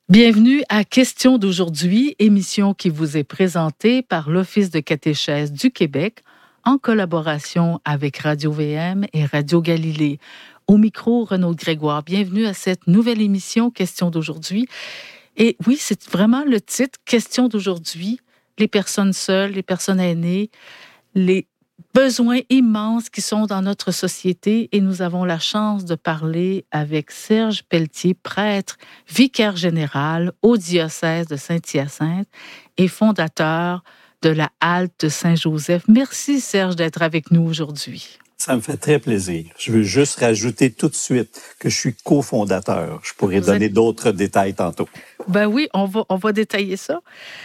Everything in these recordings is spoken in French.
Bienvenue à Question d'aujourd'hui, émission qui vous est présentée par l'Office de catéchèse du Québec en collaboration avec Radio-VM et Radio Galilée. Au micro, Renaud Grégoire. Bienvenue à cette nouvelle émission Question d'aujourd'hui. Et oui, c'est vraiment le titre Question d'aujourd'hui. Les personnes seules, les personnes aînées, les besoins immenses qui sont dans notre société et nous avons la chance de parler avec Serge Pelletier, prêtre, vicaire général au diocèse de Saint-Hyacinthe et fondateur de la halte de Saint-Joseph. Merci Serge d'être avec nous aujourd'hui. Ça me fait très plaisir. Je veux juste rajouter tout de suite que je suis cofondateur. Je pourrais donner d'autres détails tantôt. Ben oui, on va détailler ça.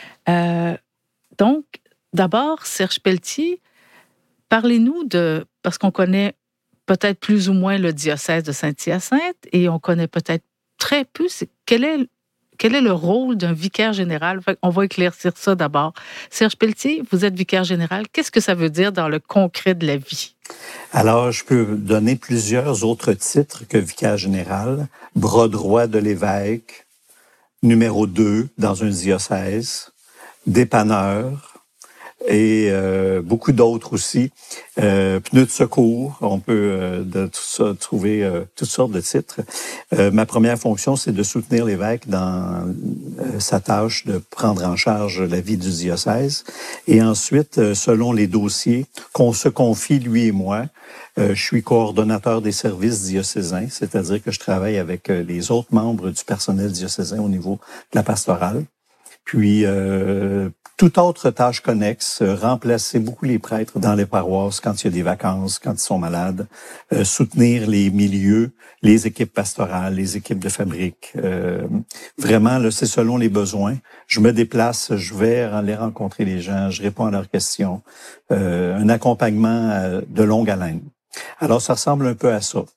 Donc, d'abord, Serge Pelletier, parlez-nous parce qu'on connaît peut-être plus ou moins le diocèse de Saint-Hyacinthe et on connaît peut-être très peu, quel est le rôle d'un vicaire général? On va éclaircir ça d'abord. Serge Pelletier, vous êtes vicaire général. Qu'est-ce que ça veut dire dans le concret de la vie? Alors, je peux donner plusieurs autres titres que vicaire général. Bras droit de l'évêque, numéro 2 dans un diocèse, dépanneur, et beaucoup d'autres aussi. Pneus de secours, on peut de tout ça trouver toutes sortes de titres. Ma première fonction, c'est de soutenir l'évêque dans sa tâche de prendre en charge la vie du diocèse. Et ensuite, selon les dossiers qu'on se confie, lui et moi, je suis coordonnateur des services diocésains, c'est-à-dire que je travaille avec les autres membres du personnel diocésain au niveau de la pastorale. Puis, toute autre tâche connexe, remplacer beaucoup les prêtres dans les paroisses quand il y a des vacances, quand ils sont malades, soutenir les milieux, les équipes pastorales, les équipes de fabrique. Vraiment, là, c'est selon les besoins. Je me déplace, je vais aller rencontrer les gens, je réponds à leurs questions. Un accompagnement de longue haleine. Alors, ça ressemble un peu à ça.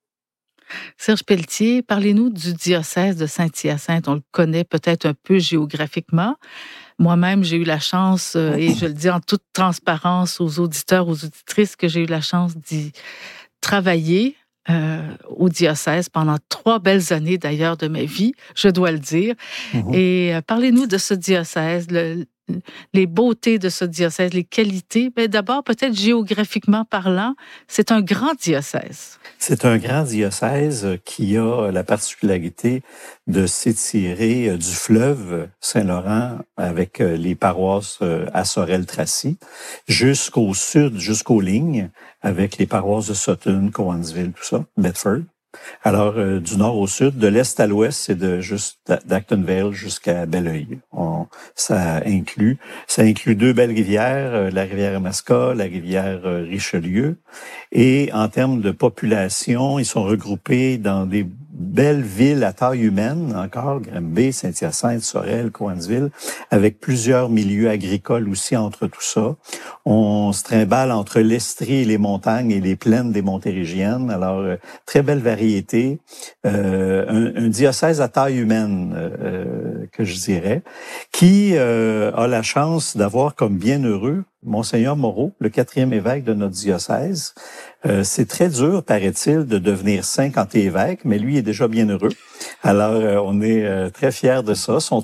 Serge Pelletier, parlez-nous du diocèse de Saint-Hyacinthe. On le connaît peut-être un peu géographiquement. Moi-même, j'ai eu la chance, et je le dis en toute transparence aux auditeurs, aux auditrices, que j'ai eu la chance d'y travailler au diocèse pendant 3 belles années d'ailleurs de ma vie, je dois le dire. Et parlez-nous de ce diocèse, les beautés de ce diocèse, les qualités. Mais d'abord, peut-être géographiquement parlant, c'est un grand diocèse. C'est un grand diocèse qui a la particularité de s'étirer du fleuve Saint-Laurent avec les paroisses à Sorel-Tracy jusqu'au sud, jusqu'aux lignes, avec les paroisses de Sutton, Cowansville, tout ça, Bedford. Alors, du nord au sud, de l'est à l'ouest, c'est d'Acton Vale jusqu'à Belleuil. Ça inclut 2 belles rivières, la rivière Amaska, la rivière Richelieu. Et en termes de population, ils sont regroupés dans des belles villes à taille humaine, encore, Granby, Saint-Hyacinthe, Sorel, Cowansville, avec plusieurs milieux agricoles aussi entre tout ça. On se trimballe entre l'Estrie et les montagnes et les plaines des Montérégiennes. Alors, très belle variété. Un diocèse à taille humaine, que je dirais, qui a la chance d'avoir comme bienheureux Monseigneur Moreau, le 4e évêque de notre diocèse. C'est très dur, paraît-il, de devenir saint quand tu es évêque, mais lui est déjà bien heureux. Alors, on est très fiers de ça. Son